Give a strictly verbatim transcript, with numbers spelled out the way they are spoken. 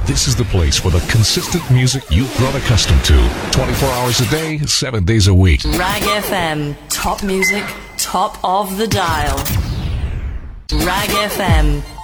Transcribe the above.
This is the place for the consistent music you've grown accustomed to. twenty-four hours a day, seven days a week. Rag F M. Top music, top of the dial. Rag F M.